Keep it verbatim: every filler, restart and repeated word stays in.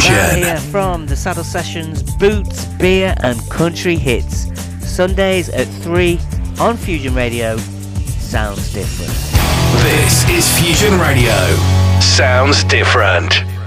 Here from the Saddle Sessions, Boots, Beer and Country Hits. Sundays at three on Fusion Radio. Sounds different. This is Fusion Radio. Sounds different.